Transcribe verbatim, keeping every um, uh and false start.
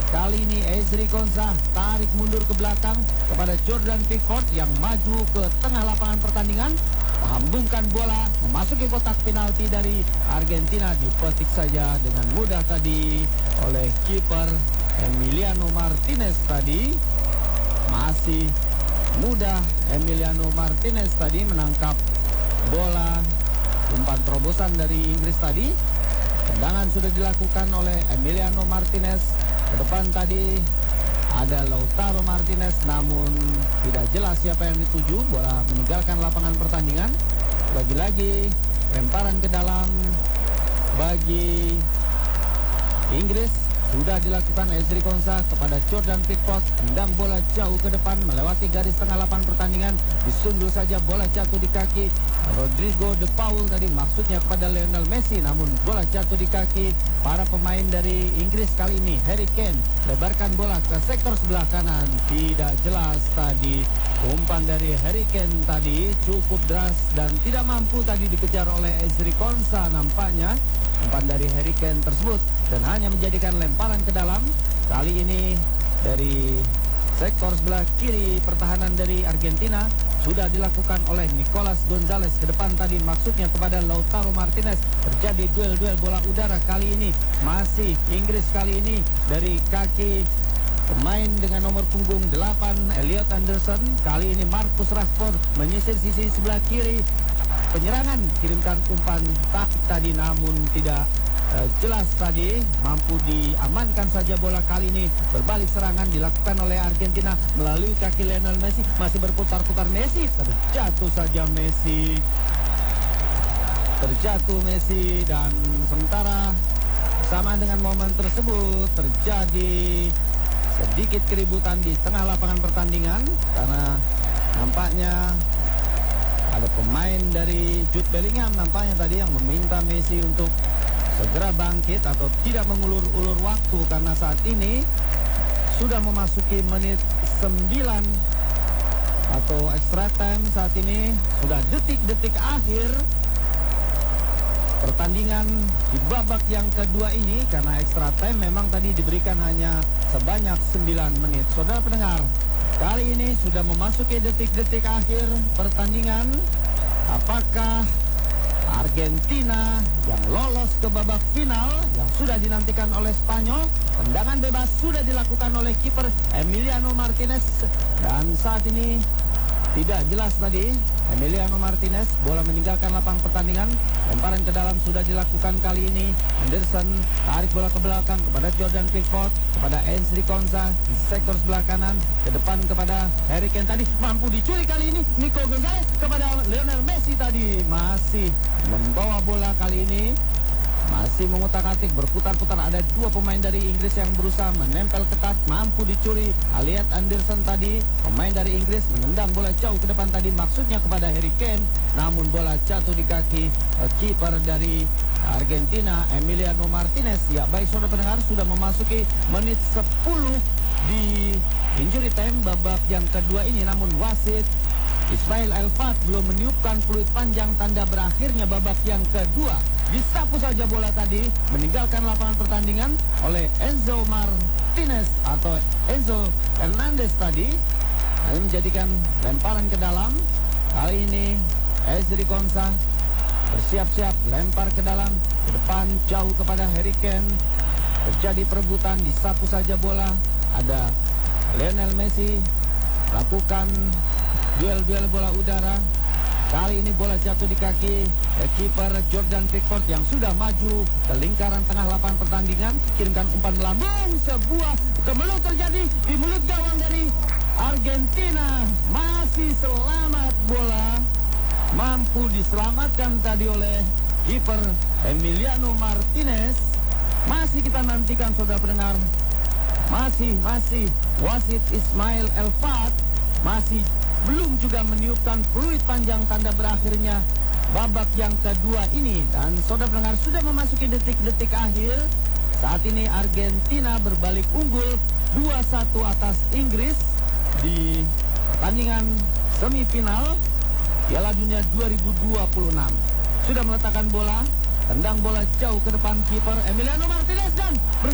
Kali ini Ezri Konsa tarik mundur ke belakang kepada Jordan Pickford yang maju ke tengah lapangan pertandingan. Hambungkan bola memasuki kotak penalti dari Argentina. Dipetik saja dengan mudah tadi oleh kiper Emiliano Martinez tadi. Masih mudah Emiliano Martinez tadi menangkap bola. Umpan terobosan dari Inggris tadi. Tendangan sudah dilakukan oleh Emiliano Martinez. Ke depan tadi ada Lautaro Martinez, namun tidak jelas siapa yang dituju. Bola meninggalkan lapangan pertandingan. Lagi-lagi lemparan ke dalam bagi Inggris. Sudah dilakukan Ezri Konsa kepada Jordan Pickford. Tendang bola jauh ke depan melewati garis tengah lapangan pertandingan. Disundul saja, bola jatuh di kaki Rodrigo De Paul tadi, maksudnya kepada Lionel Messi, namun bola jatuh di kaki para pemain dari Inggris kali ini. Harry Kane lebarkan bola ke sektor sebelah kanan. Tidak jelas tadi umpan dari Harry Kane tadi, cukup deras dan tidak mampu tadi dikejar oleh Ezri Konsa nampaknya. Umpan dari Harry Kane tersebut dan hanya menjadikan lemparan ke dalam. Kali ini dari sektor sebelah kiri pertahanan dari Argentina sudah dilakukan oleh Nicolas Gonzalez. Ke depan tadi maksudnya kepada Lautaro Martinez. Terjadi duel-duel bola udara kali ini. Masih Inggris kali ini dari kaki pemain dengan nomor punggung delapan Elliot Anderson. Kali ini Marcus Rashford menyisir sisi sebelah kiri. Penyerangan, kirimkan umpan taktik tadi namun tidak uh, jelas tadi. Mampu diamankan saja bola. Kali ini berbalik serangan dilakukan oleh Argentina melalui kaki Lionel Messi. Masih berputar-putar Messi. Terjatuh saja Messi. Terjatuh Messi dan sementara sama dengan momen tersebut terjadi sedikit keributan di tengah lapangan pertandingan karena nampaknya ada pemain dari Jude Bellingham nampaknya tadi yang meminta Messi untuk segera bangkit atau tidak mengulur-ulur waktu karena saat ini sudah memasuki menit sembilan atau extra time. Saat ini sudah detik-detik akhir pertandingan di babak yang kedua ini karena extra time memang tadi diberikan hanya sebanyak sembilan menit. Saudara pendengar, kali ini sudah memasuki detik-detik akhir pertandingan. Apakah Argentina yang lolos ke babak final yang sudah dinantikan oleh Spanyol? Tendangan bebas sudah dilakukan oleh kiper Emiliano Martinez dan saat ini tidak jelas tadi Emiliano Martinez. Bola meninggalkan lapangan pertandingan. Lemparan ke dalam sudah dilakukan kali ini. Anderson tarik bola ke belakang kepada Jordan Pickford, kepada Ezri Konsa di sektor sebelah kanan. Ke depan kepada Harry Kane tadi. Mampu dicuri kali ini Nico Gonzalez kepada Lionel Messi tadi. Masih membawa bola kali ini. Masih mengutak-atik, berputar-putar. Ada dua pemain dari Inggris yang berusaha menempel ketat. Mampu dicuri Elliot Anderson tadi. Pemain dari Inggris menendang bola jauh ke depan tadi, maksudnya kepada Harry Kane. Namun bola jatuh di kaki uh, kiper dari Argentina Emiliano Martinez. Ya baik saudara pendengar, sudah memasuki menit sepuluh di injury time babak yang kedua ini. Namun wasit Ismail Elfat belum meniupkan peluit panjang tanda berakhirnya babak yang kedua. Disapu saja bola tadi, meninggalkan lapangan pertandingan oleh Enzo Martinez atau Enzo Hernandez tadi. Ini menjadikan lemparan ke dalam. Kali ini Ezri Konsa bersiap-siap lempar ke dalam, ke depan jauh kepada Harry Kane. Terjadi perebutan, disapu saja bola. Ada Lionel Messi lakukan duel-duel bola udara. Kali ini bola jatuh di kaki kiper Jordan Pickford yang sudah maju ke lingkaran tengah lapangan pertandingan. Kirimkan umpan melambung, sebuah kemelut terjadi di mulut gawang dari Argentina. Masih selamat bola, mampu diselamatkan tadi oleh kiper Emiliano Martinez. Masih kita nantikan saudara pendengar. Masih, masih wasit Ismail Elfat masih belum juga meniupkan peluit panjang tanda berakhirnya babak yang kedua ini. Dan saudara pendengar, sudah memasuki detik-detik akhir. Saat ini Argentina berbalik unggul dua satu atas Inggris di pertandingan semifinal Piala Dunia dua ribu dua puluh enam. Sudah meletakkan bola, tendang bola jauh ke depan kiper Emiliano Martinez dan